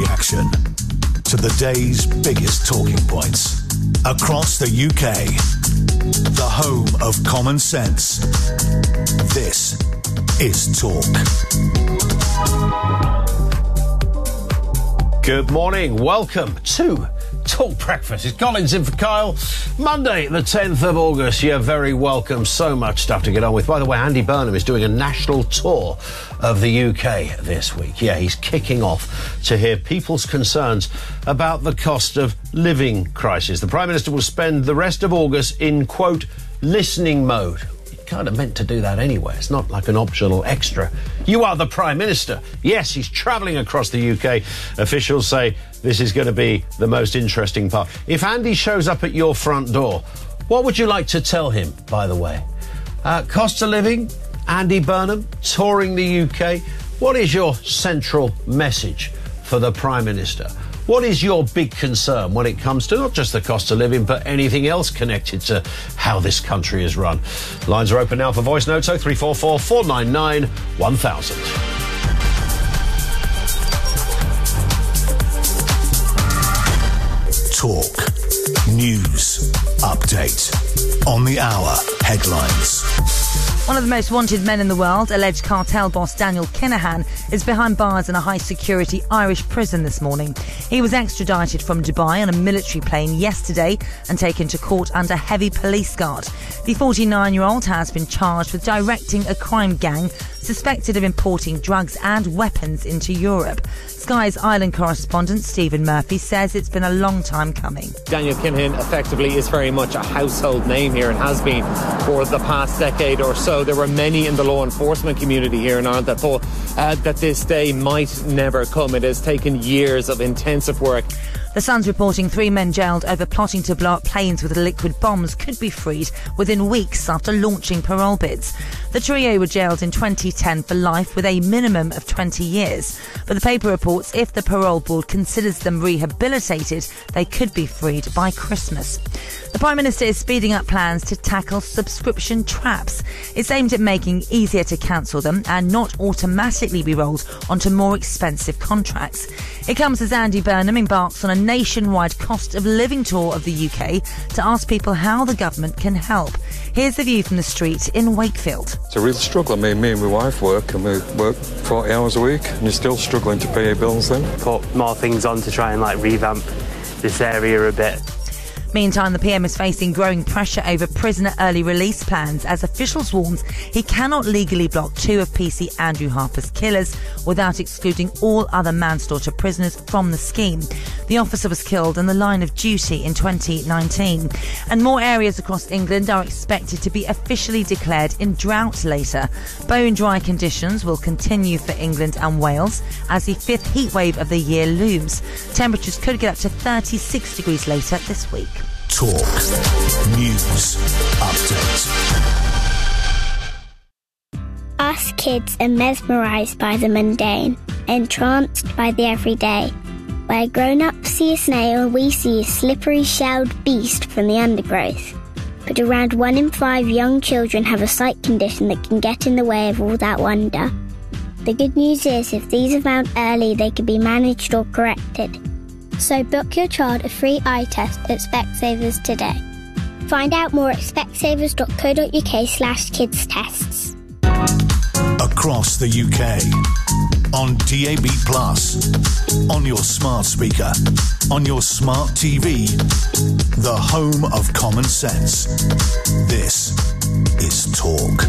reaction to the day's biggest talking points across the UK. The home of common sense. This is Talk. Good morning. Welcome to Talk Breakfast. It's Collins in for Kyle. Monday, the 10th of August. You're very welcome. So much stuff to get on with. By the way, Andy Burnham is doing a national tour of the UK this week. Yeah, he's kicking off to hear people's concerns about the cost of living crisis. The Prime Minister will spend the rest of August in, quote, listening mode. Kind of meant to do that anyway. It's not like an optional extra. You are the Prime Minister. Yes, he's travelling across the UK. Officials say this is going to be the most interesting part. If Andy shows up at your front door, what would you like to tell him, by the way? Cost of living, Andy Burnham, touring the UK. What is your central message for the Prime Minister? What is your big concern when it comes to not just the cost of living, but anything else connected to how this country is run? Lines are open now for voice notes, 0344 499 1000. Talk. News. Update. On the hour. Headlines. One of the most wanted men in the world, alleged cartel boss Daniel Kinahan, is behind bars in a high-security Irish prison this morning. He was extradited from Dubai on a military plane yesterday and taken to court under heavy police guard. The 49-year-old has been charged with directing a crime gang suspected of importing drugs and weapons into Europe. Sky's Ireland correspondent Stephen Murphy says it's been a long time coming. Daniel Kinahan effectively is very much a household name here and has been for the past decade or so. There were many in the law enforcement community here in Ireland that thought that this day might never come. It has taken years of intensive work. The Sun's reporting 3 men jailed over plotting to blow up planes with liquid bombs could be freed within weeks after launching parole bids. The trio were jailed in 2010 for life with a minimum of 20 years. But the paper reports if the parole board considers them rehabilitated, they could be freed by Christmas. The Prime Minister is speeding up plans to tackle subscription traps. It's aimed at making it easier to cancel them and not automatically be rolled onto more expensive contracts. It comes as Andy Burnham embarks on a nationwide cost of living tour of the UK to ask people how the government can help. Here's the view from the street in Wakefield. It's a real struggle. Me and my wife work, and we work 40 hours a week, and you're still struggling to pay your bills then. Put more things on to try and revamp this area a bit. Meantime, the PM is facing growing pressure over prisoner early release plans as officials warns he cannot legally block 2 of PC Andrew Harper's killers without excluding all other manslaughter prisoners from the scheme. The officer was killed in the line of duty in 2019. And more areas across England are expected to be officially declared in drought later. Bone-dry conditions will continue for England and Wales as the 5th heatwave of the year looms. Temperatures could get up to 36 degrees later this week. Talk. News. Update. Us kids are mesmerised by the mundane, entranced by the everyday. Where grown-ups see a snail, we see a slippery shelled beast from the undergrowth. But around 1 in 5 young children have a sight condition that can get in the way of all that wonder. The good news is, if these are found early, they can be managed or corrected. So book your child a free eye test at Specsavers today. Find out more at specsavers.co.uk/kids tests. Across the UK. On DAB+, on your smart speaker, on your smart TV, the home of common sense. This is Talk.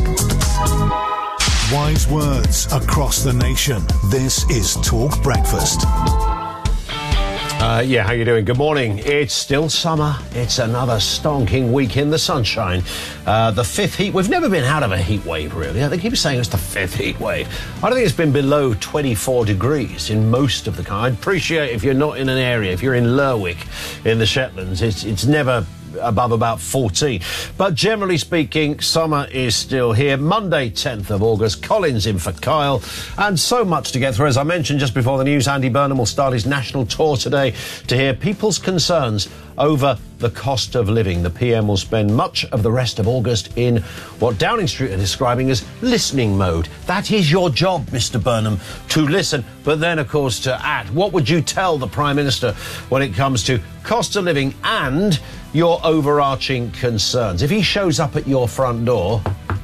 Wise words across the nation. This is Talk Breakfast. How you doing? Good morning. It's still summer. It's another stonking week in the sunshine. The 5th heat. We've never been out of a heat wave, really. They keep saying it's the 5th heat wave. I don't think it's been below 24 degrees in most of the country. I'd appreciate if you're not in an area, if you're in Lerwick in the Shetlands, it's never above about 14. But generally speaking, summer is still here. Monday, 10th of August. Collins in for Kyle. And so much to get through. As I mentioned just before the news, Andy Burnham will start his national tour today to hear people's concerns over the cost of living. The PM will spend much of the rest of August in what Downing Street are describing as listening mode. That is your job, Mr. Burnham, to listen, but then, of course, to act. What would you tell the Prime Minister when it comes to cost of living and your overarching concerns? If he shows up at your front door,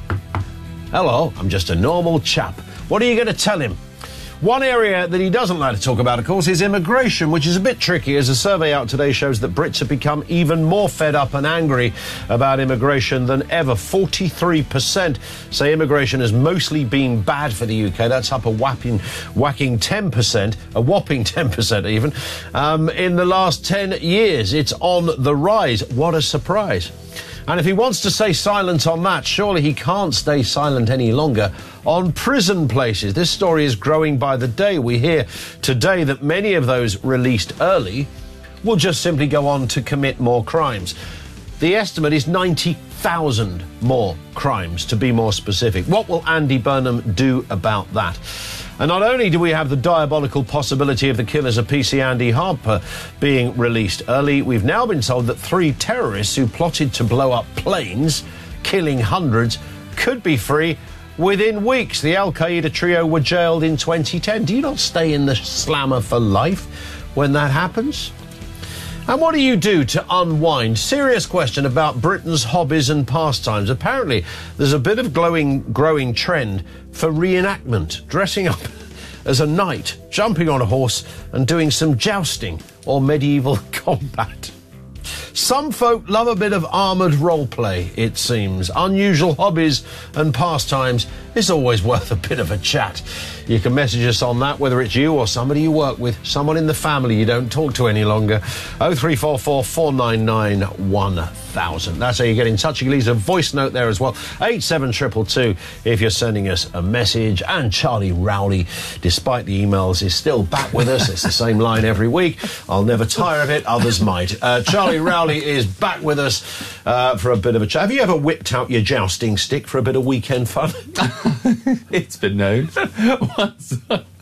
hello, I'm just a normal chap. What are you going to tell him? One area that he doesn't like to talk about, of course, is immigration, which is a bit tricky, as a survey out today shows that Brits have become even more fed up and angry about immigration than ever. 43% say immigration has mostly been bad for the UK. That's up a whapping 10%, a whopping 10% even. In the last 10 years, it's on the rise. What a surprise. And if he wants to stay silent on that, surely he can't stay silent any longer on prison places. This story is growing by the day. We hear today that many of those released early will just simply go on to commit more crimes. The estimate is 90,000 more crimes, to be more specific. What will Andy Burnham do about that? And not only do we have the diabolical possibility of the killers of PC Andy Harper being released early, we've now been told that 3 terrorists who plotted to blow up planes, killing hundreds, could be free within weeks. The Al-Qaeda trio were jailed in 2010. Do you not stay in the slammer for life when that happens? And what do you do to unwind? Serious question about Britain's hobbies and pastimes. Apparently, there's a bit of growing trend for reenactment, dressing up as a knight, jumping on a horse and doing some jousting or medieval combat. Some folk love a bit of armoured roleplay, it seems. Unusual hobbies and pastimes is always worth a bit of a chat. You can message us on that, whether it's you or somebody you work with, someone in the family you don't talk to any longer. 0344 499 1000. That's how you get in touch. You can leave a voice note there as well. 87222 if you're sending us a message. And Charlie Rowley, despite the emails, is still back with us. It's the same line every week. I'll never tire of it. Others might. Charlie Rowley is back with us for a bit of a chat. Have you ever whipped out your jousting stick for a bit of weekend fun? It's been known once.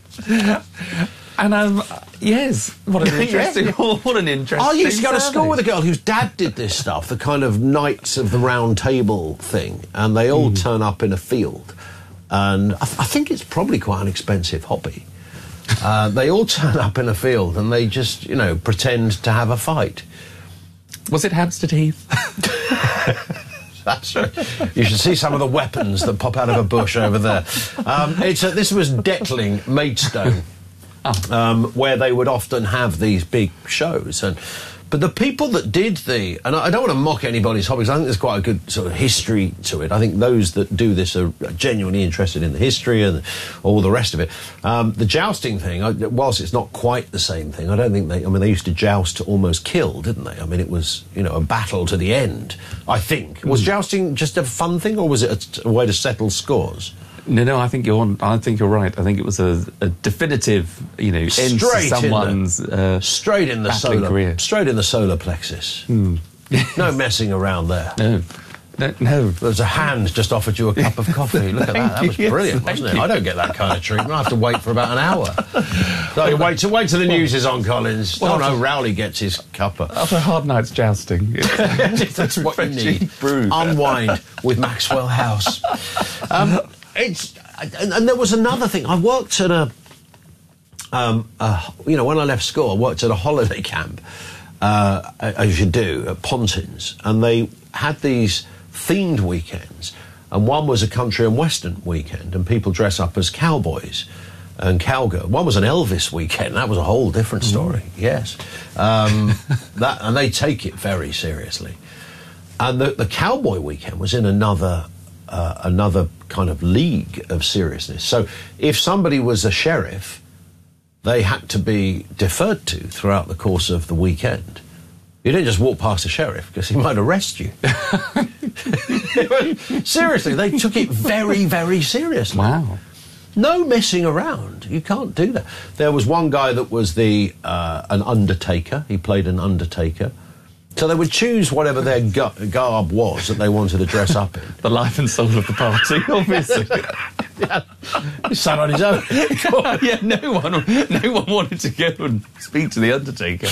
And yes, what an interesting, what an interesting. I used to go to survey. school with a girl whose dad did this stuff, the kind of Knights of the Round Table thing, and they all turn up in a field, and I think it's probably quite an expensive hobby. They all turn up in a field and they just, pretend to have a fight. Was it Hampstead Heath? That's right. You should see some of the weapons that pop out of a bush over there. This was Detling, Maidstone, where they would often have these big shows. But the people that did and I don't want to mock anybody's hobbies, I think there's quite a good sort of history to it. I think those that do this are genuinely interested in the history and all the rest of it. The jousting thing, whilst it's not quite the same thing, I don't think they used to joust to almost kill, didn't they? I mean, it was, a battle to the end, I think. Was jousting just a fun thing, or was it a way to settle scores? No, I think you're right. I think it was a definitive, end to someone's straight in the solar career. Straight in the solar plexus. No messing around there. No. There's a hand just offered you a cup of coffee. Look at that. That was brilliant, wasn't it? I don't get that kind of treatment. I have to wait for about an hour. So you wait till the news is on, Collins. No, Rowley gets his cuppa. After a hard night's jousting. That's what you need. Brew. Unwind with Maxwell House. And there was another thing. I worked at when I left school, I worked at a holiday camp, as you do, at Pontins, and they had these themed weekends, and one was a country and western weekend, and people dress up as cowboys and cowgirl. One was an Elvis weekend. That was a whole different story. Yes, and they take it very seriously. And the cowboy weekend was in another kind of league of seriousness. So if somebody was a sheriff, they had to be deferred to throughout the course of the weekend. You didn't just walk past a sheriff because he might arrest you. Seriously, they took it very, very seriously. Wow. No messing around. You can't do that. There was one guy that was an undertaker. He played an undertaker. So they would choose whatever their garb was that they wanted to dress up in. The life and soul of the party, obviously. He sat on his own. Yeah, no one wanted to go and speak to the Undertaker.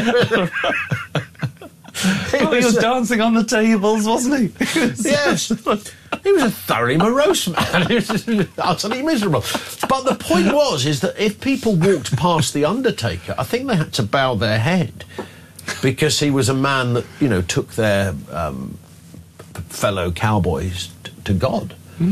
He was dancing on the tables, wasn't he? Yes. He was a thoroughly morose man. He was just utterly miserable. But the point is that if people walked past the Undertaker, I think they had to bow their head, because he was a man that, took their fellow cowboys to God.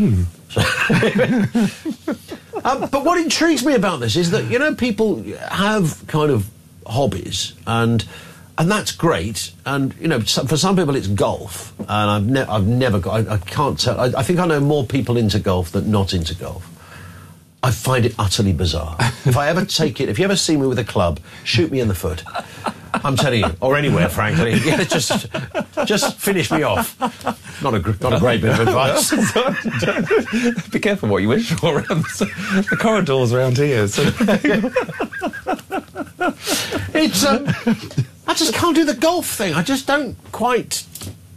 But what intrigues me about this is that, people have kind of hobbies, and that's great. And, for some people it's golf, and I've never got, I can't tell, I think I know more people into golf than not into golf. I find it utterly bizarre. If you ever see me with a club, shoot me in the foot. I'm telling you, or anywhere, frankly. Yeah, just finish me off. Not a great bit of advice. Be careful what you wish for around the corridors around here. So. It's I just can't do the golf thing. I just don't quite.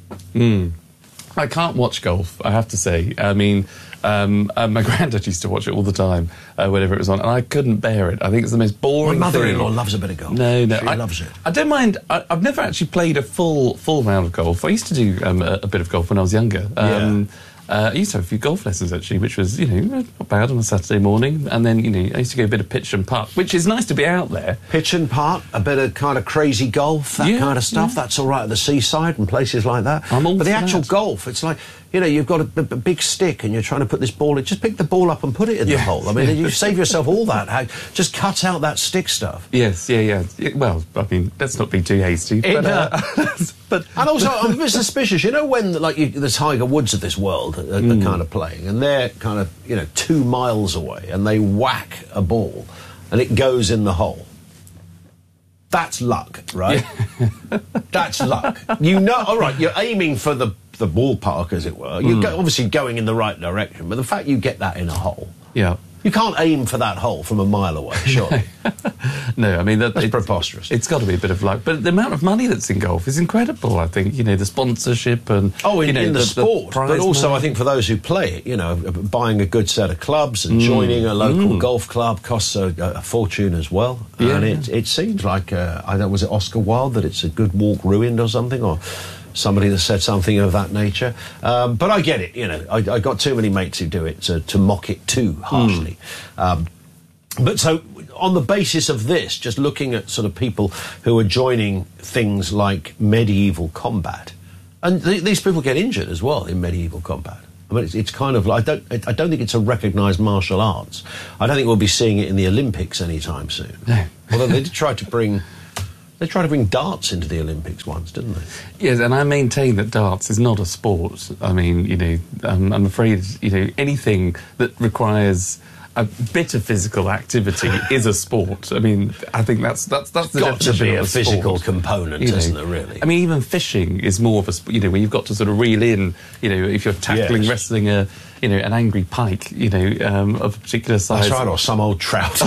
I can't watch golf, I have to say. I mean, my granddad used to watch it all the time, whenever it was on, and I couldn't bear it. I think it's the most boring My mother-in-law thing. loves a bit of golf. No, she loves it. I don't mind. I've never actually played a full round of golf. I used to do a bit of golf when I was younger. I used to have a few golf lessons, actually, which was, not bad on a Saturday morning. And then, I used to go a bit of pitch and putt, which is nice to be out there. Pitch and putt, a bit of kind of crazy golf, that kind of stuff. Yeah. That's all right at the seaside and places like that. But the actual golf, it's like, you've got a big stick and you're trying to put this ball in. Just pick the ball up and put it in the hole. I mean, you save yourself all that. Just cut out that stick stuff. Yes, yeah. Well, I mean, let's not be too hasty. And also, I'm a bit suspicious. When, the Tiger Woods of this world are kind of playing, and they're kind of, 2 miles away, and they whack a ball, and it goes in the hole. That's luck, right? Yeah. That's luck. All right, you're aiming for the ballpark, as it were. You're obviously going in the right direction, but the fact you get that in a hole... Yeah. You can't aim for that hole from a mile away, surely. No, I mean... That's preposterous. It's got to be a bit of luck. But the amount of money that's in golf is incredible, I think. The sponsorship and... in the sport. But also, I think, for those who play it, buying a good set of clubs and joining a local golf club costs a fortune as well. Yeah. And it seems like, was it Oscar Wilde, that it's a good walk ruined or something, or... somebody that said something of that nature. But I get it, I got too many mates who do it to mock it too harshly. But so, on the basis of this, just looking at sort of people who are joining things like medieval combat, and these people get injured as well in medieval combat. I mean, it's kind of like, I don't think it's a recognised martial arts. I don't think we'll be seeing it in the Olympics anytime soon. No. Although they did try to bring... They tried to bring darts into the Olympics once, didn't they? Yes, and I maintain that darts is not a sport. I mean, I'm afraid, anything that requires a bit of physical activity is a sport. I mean, I think that's the definition got to be of a physical sport. component, isn't it, really? I mean, even fishing is more of a, where you've got to sort of reel in, if you're tackling, wrestling an angry pike, of a particular size. That's right, or some old trout.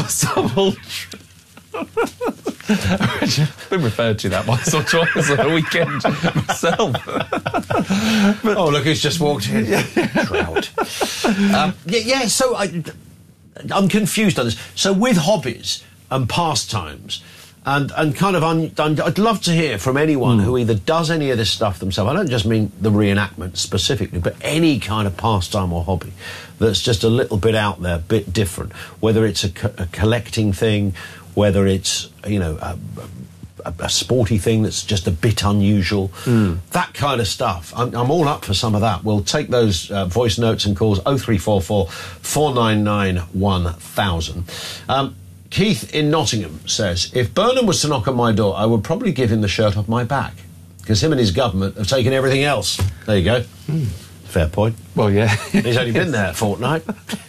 I've been referred to that once or twice on a weekend myself. Oh, look, who's just walked in. Trout. So I'm confused on this. So with hobbies and pastimes and kind of... I'd love to hear from anyone who either does any of this stuff themselves. I don't just mean the reenactment specifically, but any kind of pastime or hobby that's just a little bit out there, a bit different. Whether it's a collecting thing, whether it's, a sporty thing that's just a bit unusual, that kind of stuff. I'm all up for some of that. We'll take those voice notes and calls, 0344 499 1000. Keith in Nottingham says, if Burnham was to knock on my door, I would probably give him the shirt off my back, because him and his government have taken everything else. There you go. Fair point. Well, yeah. He's only been there a fortnight.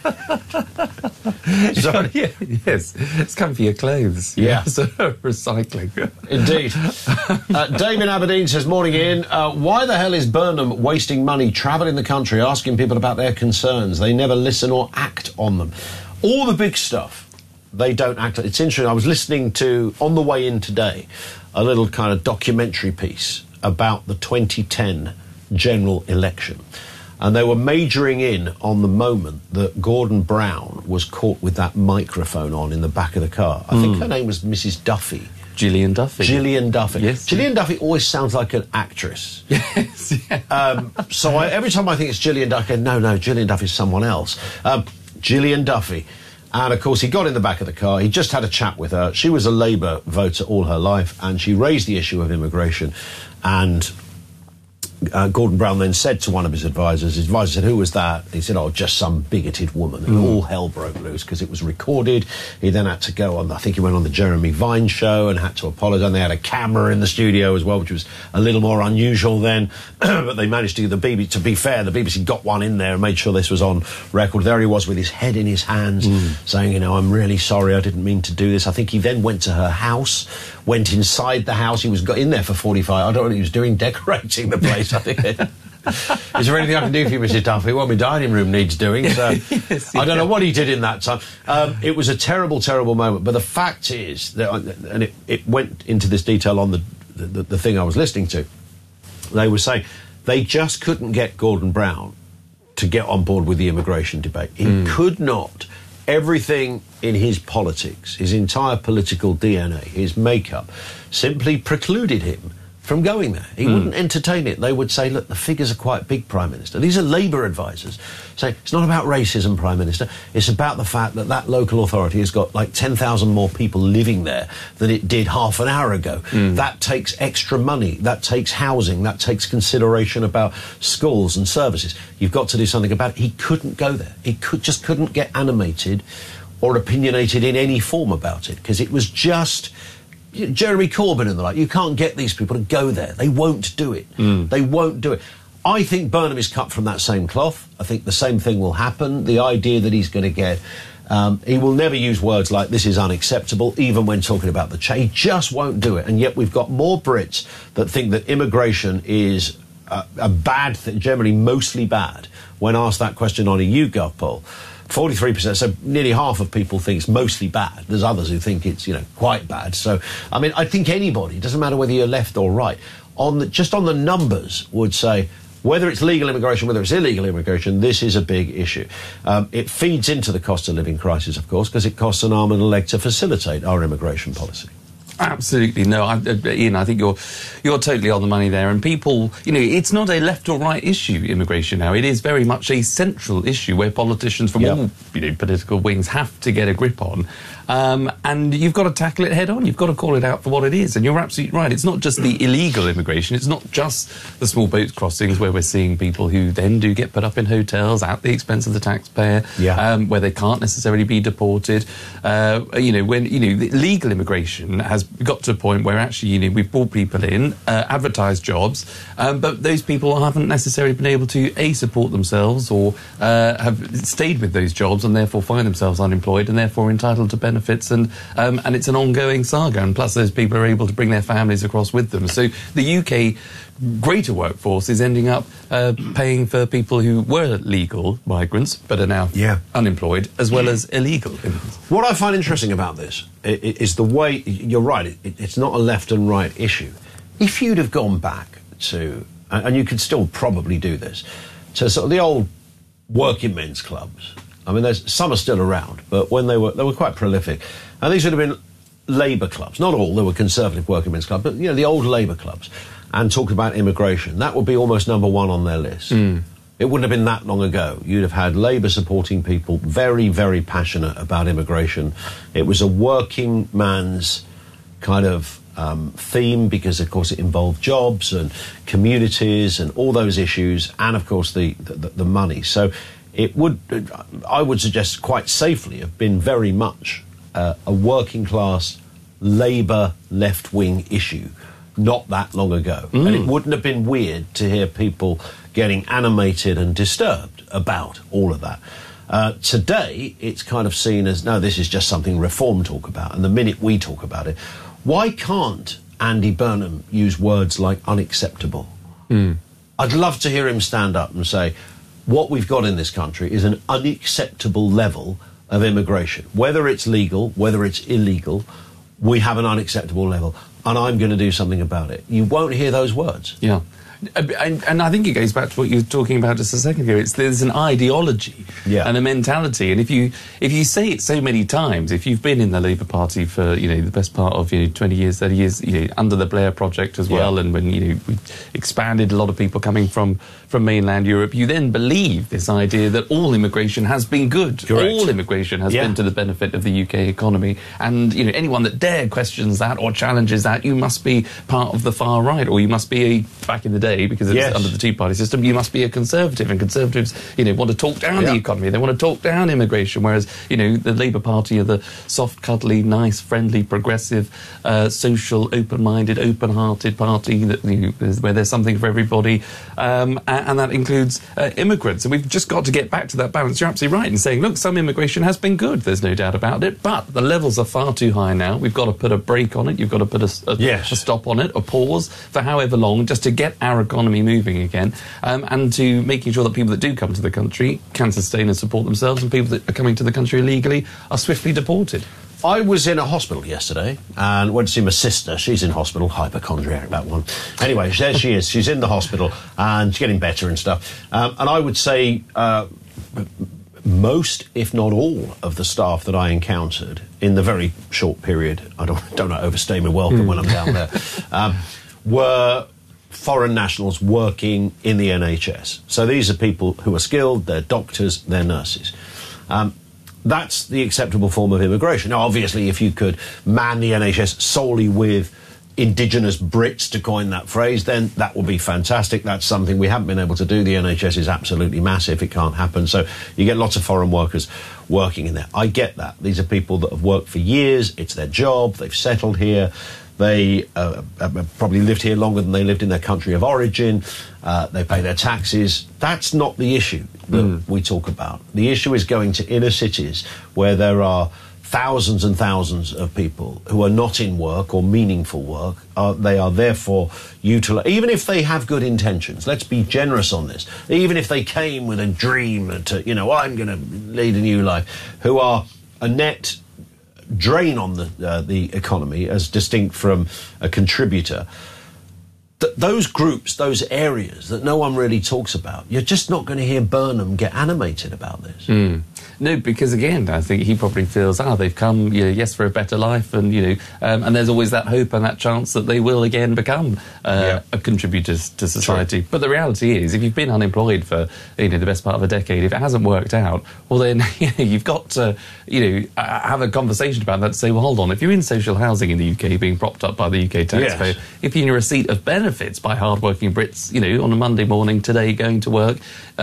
Sorry. Yes, it's come for your clothes. Yeah. So, recycling. Indeed. Dave in Aberdeen says, morning Ian, why the hell is Burnham wasting money travelling the country asking people about their concerns? They never listen or act on them. All the big stuff, they don't act on. It's interesting, I was listening to, on the way in today, a little kind of documentary piece about the 2010 general election. And they were majoring in on the moment that Gordon Brown was caught with that microphone on in the back of the car. I think her name was Mrs. Duffy. Gillian Duffy. Gillian Duffy. Yes. Gillian Duffy always sounds like an actress. Yes. Yeah. So every time I think it's Gillian Duffy, I go, no, Gillian Duffy's someone else. Gillian Duffy. And, of course, he got in the back of the car. He just had a chat with her. She was a Labour voter all her life, and she raised the issue of immigration. And Gordon Brown then said to one of his advisors said, who was that? He said, oh, just some bigoted woman. And all hell broke loose because it was recorded. He then had to go on, I think he went on the Jeremy Vine show and had to apologise. And they had a camera in the studio as well, which was a little more unusual then. But they managed to, the BBC got one in there and made sure this was on record. There he was with his head in his hands saying, I'm really sorry, I didn't mean to do this. I think he then went to her house, went inside the house. He got in there for 45. I don't know what he was doing, decorating the place. I think. Is there anything I can do for you, Mrs. Duffy? Well, my dining room needs doing, so yes, I don't know what he did in that time. It was a terrible, terrible moment. But the fact is, that, and it went into this detail on the thing I was listening to, they were saying they just couldn't get Gordon Brown to get on board with the immigration debate. He could not. Everything in his politics, his entire political DNA, his makeup, simply precluded him from going there. He wouldn't entertain it. They would say, look, the figures are quite big, Prime Minister. These are Labour advisors. Say, it's not about racism, Prime Minister. It's about the fact that that local authority has got like 10,000 more people living there than it did half an hour ago. That takes extra money. That takes housing. That takes consideration about schools and services. You've got to do something about it. He couldn't go there. He just couldn't get animated or opinionated in any form about it because it was just... Jeremy Corbyn and the like, you can't get these people to go there. They won't do it. They won't do it. I think Burnham is cut from that same cloth. I think the same thing will happen. The idea that he's going to get... he will never use words like, this is unacceptable, even when talking about the change. He just won't do it. And yet we've got more Brits that think that immigration is a bad thing, generally mostly bad, when asked that question on a YouGov poll. 43%, so nearly half of people think it's mostly bad. There's others who think it's, quite bad. So, I mean, I think anybody, doesn't matter whether you're left or right, just on the numbers would say, whether it's legal immigration, whether it's illegal immigration, this is a big issue. It feeds into the cost of living crisis, of course, because it costs an arm and a leg to facilitate our immigration policy. Absolutely. No, Ian, I think you're totally on the money there. And people, it's not a left or right issue, immigration now. It is very much a central issue where politicians from all, political wings have to get a grip on. And you've got to tackle it head on. You've got to call it out for what it is. And you're absolutely right. It's not just the illegal immigration. It's not just the small boat crossings where we're seeing people who then do get put up in hotels at the expense of the taxpayer, where they can't necessarily be deported. When the legal immigration has got to a point where actually, we've brought people in, advertised jobs, but those people haven't necessarily been able to, A, support themselves or have stayed with those jobs and therefore find themselves unemployed and therefore entitled to benefits. And it's an ongoing saga. And plus those people are able to bring their families across with them. So the UK greater workforce is ending up paying for people who were legal migrants but are now unemployed, as well as illegal immigrants. What I find interesting about this is the way, you're right, it's not a left and right issue. If you'd have gone back to, and you could still probably do this, to sort of the old working men's clubs. I mean, some are still around, but when they were quite prolific. And these would have been Labour clubs. Not all, there were conservative working men's clubs, but, the old Labour clubs. And talking about immigration, that would be almost number one on their list. It wouldn't have been that long ago. You'd have had Labour supporting people very, very passionate about immigration. It was a working man's kind of theme because, of course, it involved jobs and communities and all those issues and, of course, the money. So it would, I would suggest quite safely, have been very much a working class Labour left-wing issue not that long ago. And it wouldn't have been weird to hear people getting animated and disturbed about all of that. Today, it's kind of seen as, no, this is just something Reform talk about. And the minute we talk about it, why can't Andy Burnham use words like unacceptable? I'd love to hear him stand up and say, what we've got in this country is an unacceptable level of immigration. Whether it's legal, whether it's illegal, we have an unacceptable level, and I'm going to do something about it. You won't hear those words. Yeah. And I think it goes back to what you were talking about just a second ago. There's an ideology and a mentality, and if you say it so many times, if you've been in the Labour Party for the best part of 20 years, 30 years, under the Blair project as well, and when we expanded, a lot of people coming from mainland Europe, you then believe this idea that all immigration has been good. Correct. All immigration has been to the benefit of the UK economy, and anyone that dare questions that or challenges that, you must be part of the far right, or you must be back in the day, because it's under the two-party system, you must be a Conservative, and Conservatives, want to talk down the economy, they want to talk down immigration, whereas, the Labour Party are the soft, cuddly, nice, friendly, progressive, social, open-minded, open-hearted party that where there's something for everybody, and that includes immigrants. And we've just got to get back to that balance. You're absolutely right in saying, look, some immigration has been good, there's no doubt about it, but the levels are far too high now. We've got to put a brake on it, you've got to put a stop on it, a pause for however long, just to get our economy moving again, and to making sure that people that do come to the country can sustain and support themselves, and people that are coming to the country illegally are swiftly deported. I was in a hospital yesterday and went to see my sister. She's in hospital, hypochondriac, that one. Anyway, there she is. She's in the hospital and she's getting better and stuff. And I would say most, if not all, of the staff that I encountered in the very short period, I don't overstay my welcome when I'm down there, were foreign nationals working in the NHS. So these are people who are skilled, they're doctors, they're nurses. That's the acceptable form of immigration. Now, obviously, if you could man the NHS solely with indigenous Brits, to coin that phrase, then that would be fantastic. That's something we haven't been able to do. The NHS is absolutely massive. It can't happen. So you get lots of foreign workers working in there. I get that. These are people that have worked for years. It's their job. They've settled here. They probably lived here longer than they lived in their country of origin. They pay their taxes. That's not the issue that we talk about. The issue is going to inner cities where there are thousands and thousands of people who are not in work or meaningful work. They are therefore utilised. Even if they have good intentions, let's be generous on this. Even if they came with a dream to, I'm going to lead a new life, who are a net drain on the economy as distinct from a contributor. Those groups, those areas that no one really talks about, you're just not going to hear Burnham get animated about this. No, because again, I think he probably feels, they've come, yes, for a better life, and and there's always that hope and that chance that they will again become a contributor to society. True. But the reality is, if you've been unemployed for the best part of a decade, if it hasn't worked out, well then you've got to have a conversation about that to say, well, hold on, if you're in social housing in the UK, being propped up by the UK taxpayer, if you're in a receipt of benefits by hard-working Brits, on a Monday morning today going to work,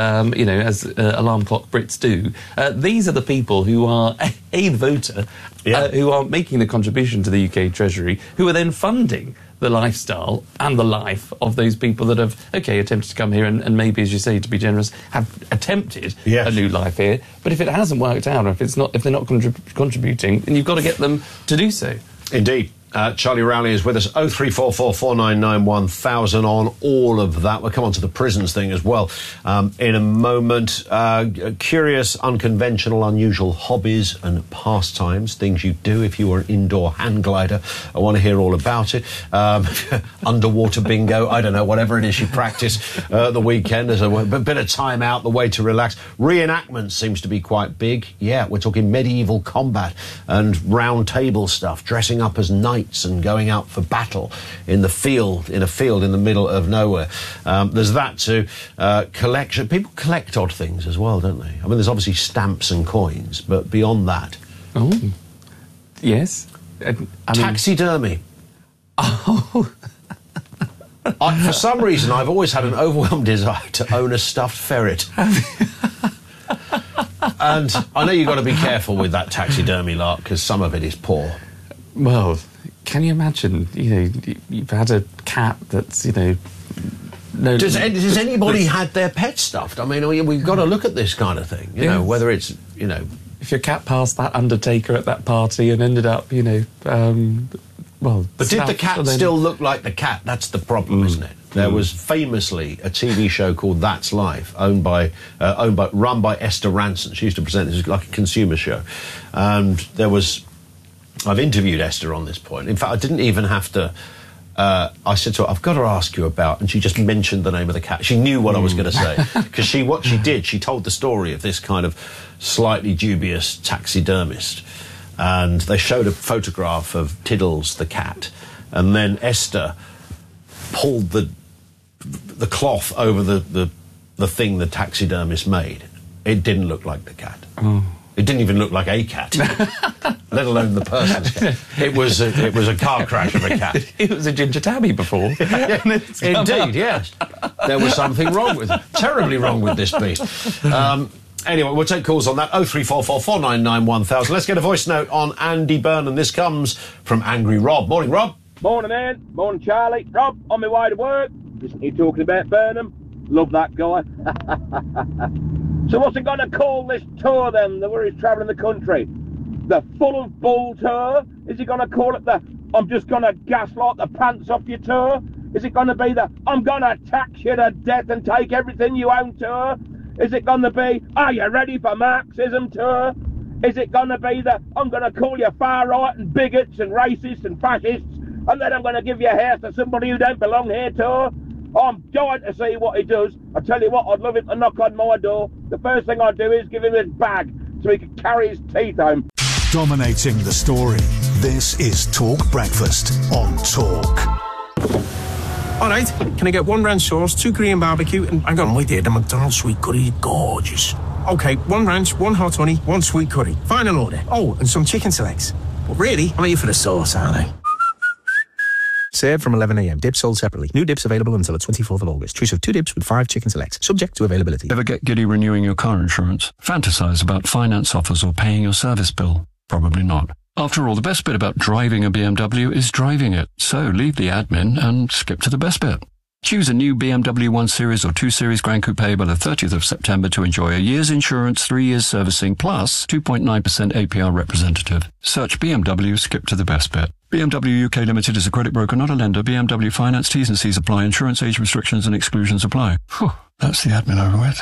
as alarm clock Brits do. These are the people who are a voter, who are making the contribution to the UK Treasury, who are then funding the lifestyle and the life of those people that have, attempted to come here and maybe, as you say, to be generous, have attempted a new life here. But if it hasn't worked out, or if they're not contributing, then you've got to get them to do so. Indeed. Charlie Rowley is with us. 0344 499 1000 on all of that. We'll come on to the prisons thing as well in a moment. Curious, unconventional, unusual hobbies and pastimes, things you do if you were an indoor hang glider. I want to hear all about it. Underwater bingo, I don't know, whatever it is you practice the weekend. There's a bit of time out, the way to relax. Reenactment seems to be quite big. Yeah, we're talking medieval combat and round table stuff, dressing up as knights and going out for battle in a field in the middle of nowhere. There's that too. Collection. People collect odd things as well, don't they? I mean, there's obviously stamps and coins, but beyond that. Oh, yes. Taxidermy. Oh. For some reason, I've always had an overwhelming desire to own a stuffed ferret. And I know you've got to be careful with that taxidermy lark, because some of it is poor. Well, can you imagine, you've had a cat that's, Does anybody had their pet stuffed? I mean, we've got to look at this kind of thing, whether it's, If your cat passed that undertaker at that party and ended up, But did the cat still look like the cat? That's the problem, isn't it? There was famously a TV show called That's Life, run by Esther Rantzen. She used to present this like a consumer show, and there was I've interviewed Esther on this point. In fact, I didn't even have to... I said to her, I've got to ask you about... And she just mentioned the name of the cat. She knew what I was going to say. Because she told the story of this kind of slightly dubious taxidermist. And they showed a photograph of Tiddles, the cat. And then Esther pulled the cloth over the thing the taxidermist made. It didn't look like the cat. Oh. It didn't even look like a cat, let alone the person's cat. It was a car crash of a cat. It was a ginger tabby before. Indeed, yes. There was something wrong with it. Terribly wrong with this beast. Anyway, we'll take calls on that. 03444 499 1000. Let's get a voice note on Andy Burnham. This comes from Angry Rob. Morning, Rob. Morning, Ian. Morning, Charlie. Rob, on my way to work. Listen to you talking about Burnham. Love that guy. So what's he going to call this tour, then, where he's travelling the country? The Full of Bull tour? Is he going to call it the I'm just going to gaslight the pants off your tour? Is it going to be the I'm going to tax you to death and take everything you own tour? Is it going to be Are you ready for Marxism tour? Is it going to be the I'm going to call you far right and bigots and racists and fascists, and then I'm going to give you a house to somebody who don't belong here tour? I'm dying to see what he does. I tell you what, I'd love him to knock on my door. The first thing I'd do is give him his bag so he can carry his teeth home. Dominating the story. This is Talk Breakfast on Talk. All right, can I get 1 ranch sauce, 2 Korean barbecue, and hang on, wait there, the McDonald's sweet curry is gorgeous. Okay, 1 ranch, 1 hot honey, 1 sweet curry. Final order. Oh, and some chicken selects. But really, I'm here for the sauce, aren't I? Served from 11 a.m. Dips sold separately. New dips available until the 24th of August. Choose of 2 dips with 5 chicken selects. Subject to availability. Ever get giddy renewing your car insurance? Fantasize about finance offers or paying your service bill? Probably not. After all, the best bit about driving a BMW is driving it. So leave the admin and skip to the best bit. Choose a new BMW 1 Series or 2 Series Grand Coupe by the 30th of September to enjoy a year's insurance, 3 years servicing, plus 2.9% APR representative. Search BMW, skip to the best bit. BMW UK Limited is a credit broker, not a lender. BMW Finance, T's and C's apply. Insurance age restrictions and exclusions apply. Whew, that's the admin over with.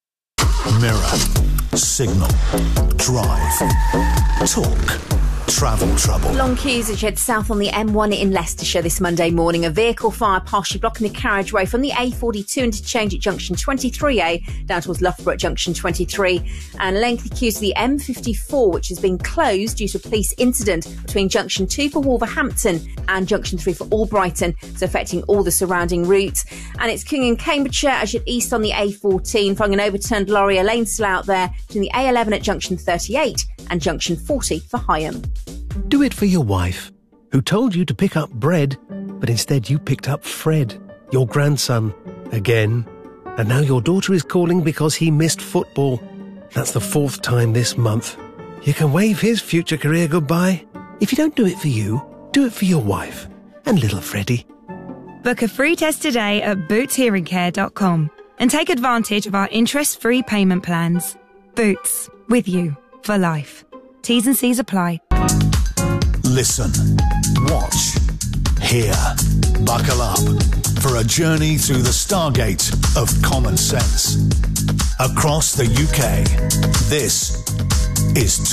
Mirror, Signal, Drive, Talk. Travel trouble. Long queues as you head south on the M1 in Leicestershire this Monday morning. A vehicle fire partially blocking the carriageway from the A42 interchange at junction 23A down towards Loughborough at junction 23. And lengthy queues to the M54, which has been closed due to a police incident between junction 2 for Wolverhampton and junction 3 for Albrighton, so affecting all the surrounding routes. And it's King and Cambridgeshire as you head east on the A14, following an overturned lorry, a lane still out there between the A11 at junction 38 and junction 40 for Higham. Do it for your wife, who told you to pick up bread, but instead you picked up Fred, your grandson, again. And now your daughter is calling because he missed football. That's the 4th time this month. You can wave his future career goodbye. If you don't do it for you, do it for your wife and little Freddie. Book a free test today at bootshearingcare.com and take advantage of our interest-free payment plans. Boots, with you for life. T's and C's apply. Listen, watch, hear, buckle up for a journey through the stargate of common sense. Across the UK, this is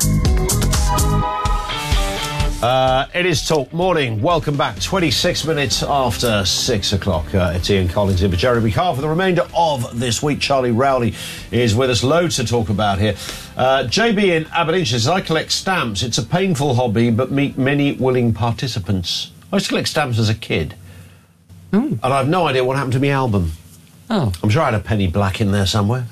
Talk. It is Talk Morning. Welcome back. 26 minutes after 6 o'clock. It's Ian Collins in for Jeremy Carr for the remainder of this week. Charlie Rowley is with us. Loads to talk about here. JB in Aberdeenshire says, I collect stamps. It's a painful hobby, but meet many willing participants. I used to collect stamps as a kid. And I have no idea what happened to my album. Oh. I'm sure I had a penny black in there somewhere.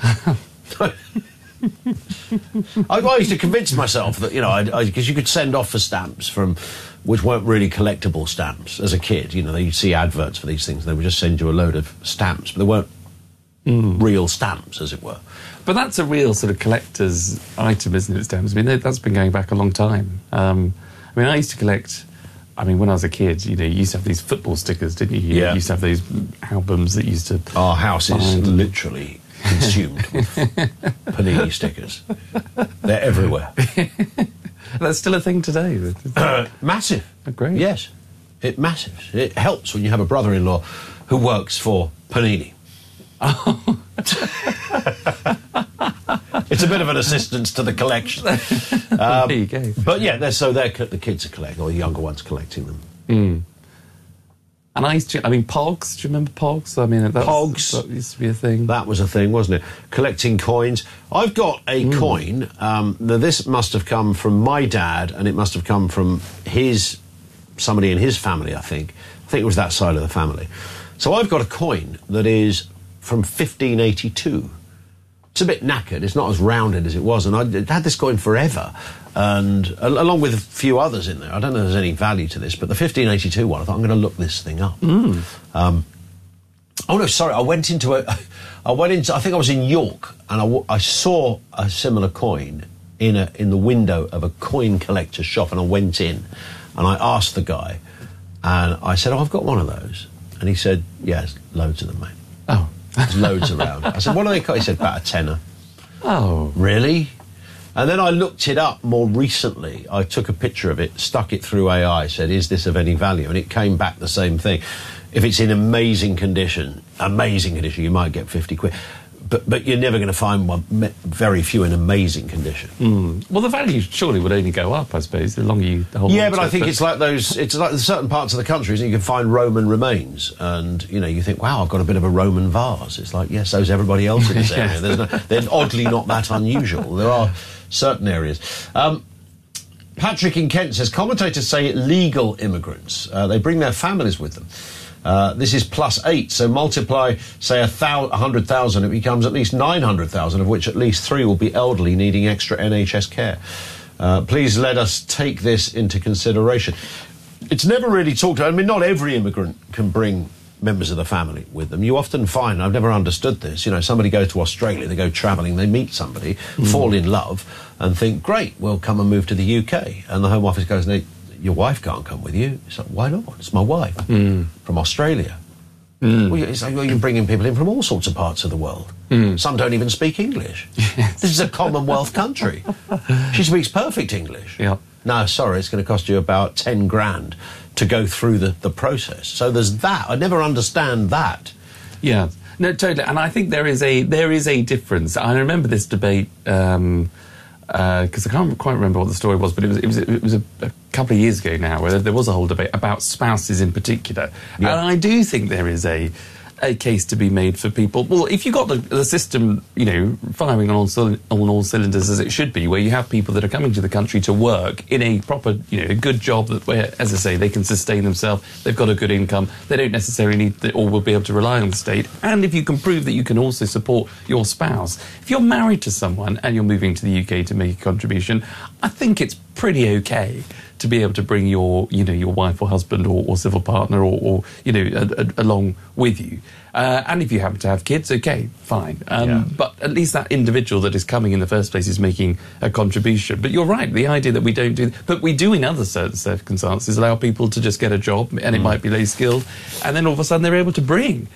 I used to convince myself that, you know, because you could send off for stamps which weren't really collectible stamps as a kid. You know, you'd see adverts for these things, and they would just send you a load of stamps, but they weren't real stamps, as it were. But that's a real sort of collector's item, isn't it, stamps? I mean, that's been going back a long time. I mean, I used to collect... I mean, when I was a kid, you know, you used to have these football stickers, didn't you? You used to have these albums that used to... Our house is literally... consumed with Panini stickers. They're everywhere. That's still a thing today. Massive. Oh, great. Yes. Massive. It helps when you have a brother-in-law who works for Panini. Oh. It's a bit of an assistance to the collection. There you go. But yeah, the kids are collecting, or the younger ones collecting them. Mm. And Pogs, do you remember Pogs? Pogs. That used to be a thing. That was a thing, wasn't it? Collecting coins. I've got a coin. Now, this must have come from my dad, and it must have come from somebody in his family, I think. I think it was that side of the family. So I've got a coin that is from 1582. It's a bit knackered. It's not as rounded as it was. And I had this coin forever, and along with a few others in there. I don't know if there's any value to this, but the 1582 one, I thought, I'm going to look this thing up. Oh, no, sorry. I think I was in York, and I saw a similar coin in the window of a coin collector's shop, and I went in, and I asked the guy, and I said, I've got one of those. And he said, yes, loads of them, mate. Oh. There's loads around. I said, what are they called? He said, about a tenner. Oh. Really? And then I looked it up more recently. I took a picture of it, stuck it through AI, said, is this of any value? And it came back the same thing. If it's in amazing condition, you might get 50 quid. But you're never going to find one, very few in amazing condition. Well, the value surely would only go up, I suppose, the longer you hold on to it. Yeah, but I think it's like certain parts of the country, you can find Roman remains, and, you think, wow, I've got a bit of a Roman vase. It's like, yes, so's everybody else in this area. They're oddly not that unusual. There are certain areas. Patrick in Kent says, commentators say legal immigrants, they bring their families with them. This is +8, so multiply, say, 100,000, it becomes at least 900,000, of which at least 3 will be elderly needing extra NHS care. Please let us take this into consideration. It's never really talked about. I mean, not every immigrant can bring members of the family with them. You often find, I've never understood this, somebody goes to Australia, they go travelling, they meet somebody, fall in love, and think, great, we'll come and move to the UK. And the Home Office goes, your wife can't come with you. It's like, why not? It's my wife from Australia. Well, it's like, you're bringing people in from all sorts of parts of the world. Some don't even speak English. This is a Commonwealth country. She speaks perfect English. Yeah. No, sorry, it's going to cost you about 10 grand to go through the process. So there's that. I never understand that. Yeah. No, totally. And I think there is a difference. I remember this debate because I can't quite remember what the story was, but it was a couple of years ago now, where there was a whole debate about spouses in particular. Yeah. And I do think there is a case to be made for people. Well, if you've got the system, firing on all cylinders as it should be, where you have people that are coming to the country to work in a proper, a good job where, as I say, they can sustain themselves, they've got a good income, they don't necessarily need or will be able to rely on the state. And if you can prove that you can also support your spouse, if you're married to someone and you're moving to the UK to make a contribution, I think it's pretty okay to be able to bring your wife or husband or civil partner or along with you. And if you happen to have kids, okay, fine. But at least that individual that is coming in the first place is making a contribution. But you're right, the idea that we don't do... But we do in other certain circumstances allow people to just get a job, and it might be low skilled, and then all of a sudden they're able to bring